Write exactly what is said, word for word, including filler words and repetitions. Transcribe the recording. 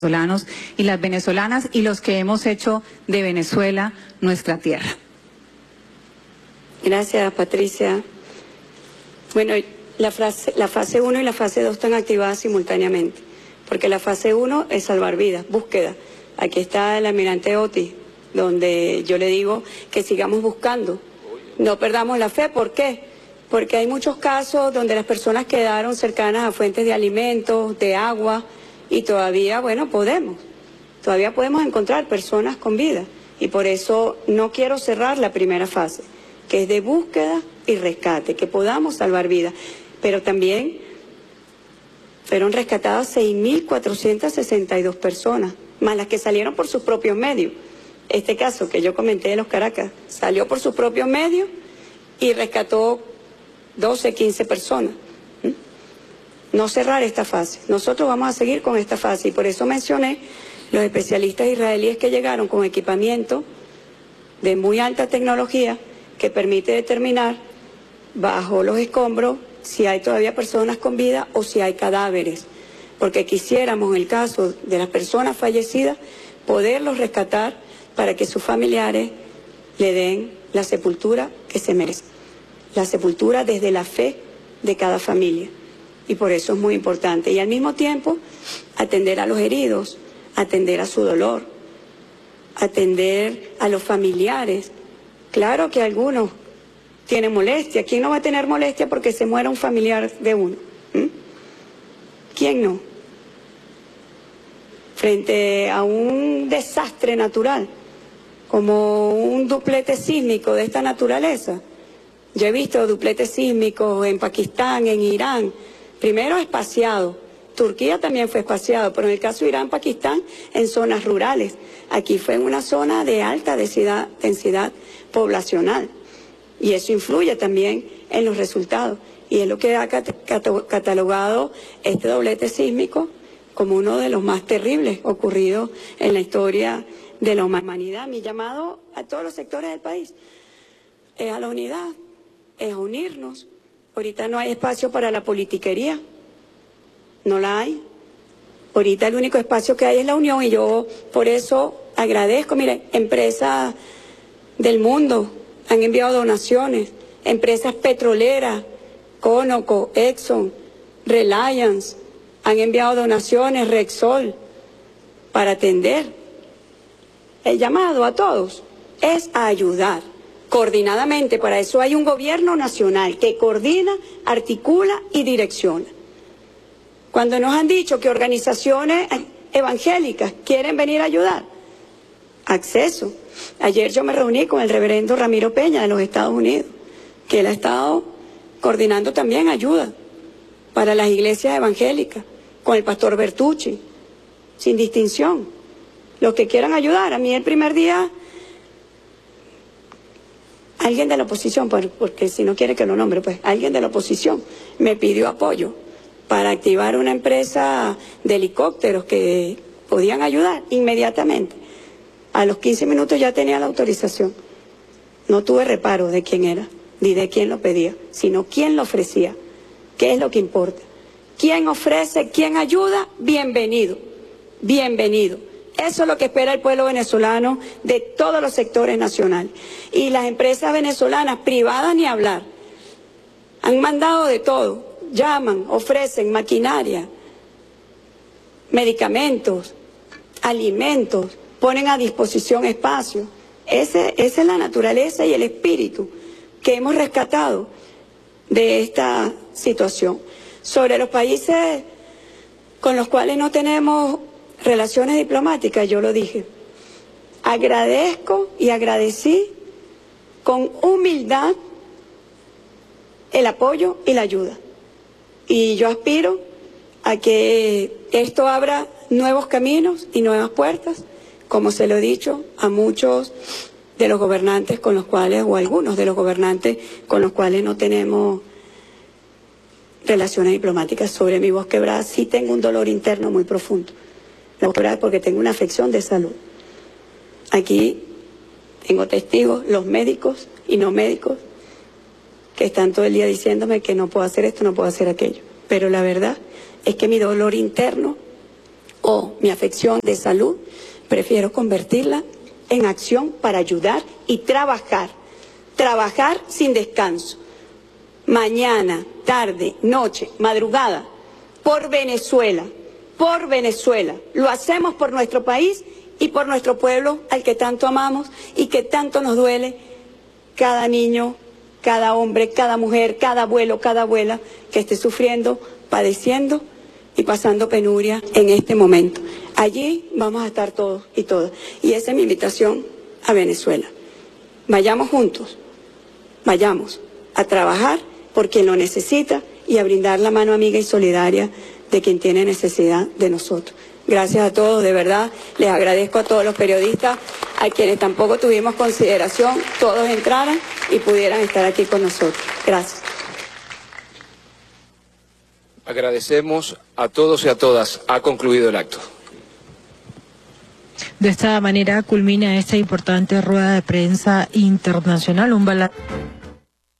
venezolanos y las venezolanas y los que hemos hecho de Venezuela nuestra tierra. Gracias, Patricia. Bueno, la, frase, la fase uno y la fase dos están activadas simultáneamente, porque la fase uno es salvar vidas, búsqueda. Aquí está el almirante Otis, donde yo le digo que sigamos buscando, no perdamos la fe. ¿Por qué? Porque hay muchos casos donde las personas quedaron cercanas a fuentes de alimentos, de agua, y todavía, bueno, podemos, todavía podemos encontrar personas con vida. Y por eso no quiero cerrar la primera fase, que es de búsqueda y rescate, que podamos salvar vidas. Pero también fueron rescatadas seis mil cuatrocientas sesenta y dos personas, más las que salieron por sus propios medios. Este caso que yo comenté de los Caracas, salió por sus propios medios y rescató doce, quince personas. No cerrar esta fase. Nosotros vamos a seguir con esta fase y por eso mencioné los especialistas israelíes que llegaron con equipamiento de muy alta tecnología que permite determinar bajo los escombros si hay todavía personas con vida o si hay cadáveres, porque quisiéramos en el caso de las personas fallecidas poderlos rescatar para que sus familiares le den la sepultura que se merece, la sepultura desde la fe de cada familia. Y por eso es muy importante. Y al mismo tiempo, atender a los heridos, atender a su dolor, atender a los familiares. Claro que algunos tienen molestia. ¿Quién no va a tener molestia porque se muera un familiar de uno? ¿Mm? ¿Quién no? Frente a un desastre natural, como un duplete sísmico de esta naturaleza. Yo he visto dupletes sísmicos en Pakistán, en Irán, primero espaciado. Turquía también fue espaciado, pero en el caso de Irán, Pakistán, en zonas rurales. Aquí fue en una zona de alta densidad, densidad poblacional. Y eso influye también en los resultados. Y es lo que ha catalogado este doblete sísmico como uno de los más terribles ocurridos en la historia de la humanidad. Mi llamado a todos los sectores del país es a la unidad, es a unirnos. Ahorita no hay espacio para la politiquería, no la hay. Ahorita el único espacio que hay es la unión y yo por eso agradezco. Mire, empresas del mundo han enviado donaciones, empresas petroleras, Conoco, Exxon, Reliance, han enviado donaciones, Rexol, para atender. El llamado a todos es a ayudar coordinadamente. Para eso hay un gobierno nacional que coordina, articula y direcciona. Cuando nos han dicho que organizaciones evangélicas quieren venir a ayudar, acceso. Ayer yo me reuní con el reverendo Ramiro Peña de los Estados Unidos, que él ha estado coordinando también ayuda para las iglesias evangélicas, con el pastor Bertucci, sin distinción. Los que quieran ayudar. A mí el primer día alguien de la oposición, porque si no quiere que lo nombre, pues alguien de la oposición me pidió apoyo para activar una empresa de helicópteros que podían ayudar inmediatamente. A los quince minutos ya tenía la autorización. No tuve reparo de quién era, ni de quién lo pedía, sino quién lo ofrecía. ¿Qué es lo que importa? ¿Quién ofrece, quién ayuda? Bienvenido, bienvenido. Eso es lo que espera el pueblo venezolano de todos los sectores nacionales. Y las empresas venezolanas, privadas ni hablar, han mandado de todo. Llaman, ofrecen maquinaria, medicamentos, alimentos, ponen a disposición espacios. Ese, esa es la naturaleza y el espíritu que hemos rescatado de esta situación. Sobre los países con los cuales no tenemos relaciones diplomáticas, yo lo dije. Agradezco y agradecí con humildad el apoyo y la ayuda. Y yo aspiro a que esto abra nuevos caminos y nuevas puertas, como se lo he dicho a muchos de los gobernantes con los cuales, o algunos de los gobernantes con los cuales no tenemos relaciones diplomáticas. Sobre mi voz quebrada sí tengo un dolor interno muy profundo. La voz quebrada porque tengo una afección de salud. Aquí tengo testigos, los médicos y no médicos, que están todo el día diciéndome que no puedo hacer esto, no puedo hacer aquello. Pero la verdad es que mi dolor interno o mi afección de salud, prefiero convertirla en acción para ayudar y trabajar, trabajar sin descanso, mañana, tarde, noche, madrugada, por Venezuela, por Venezuela. Lo hacemos por nuestro país y por nuestro pueblo al que tanto amamos y que tanto nos duele cada niño, cada hombre, cada mujer, cada abuelo, cada abuela que esté sufriendo, padeciendo y pasando penuria en este momento. Allí vamos a estar todos y todas. Y esa es mi invitación a Venezuela. Vayamos juntos, vayamos a trabajar por quien lo necesita y a brindar la mano amiga y solidaria de quien tiene necesidad de nosotros. Gracias a todos, de verdad, les agradezco a todos los periodistas, a quienes tampoco tuvimos consideración, todos entraran y pudieran estar aquí con nosotros. Gracias. Agradecemos a todos y a todas. Ha concluido el acto. De esta manera culmina esta importante rueda de prensa internacional, un balance.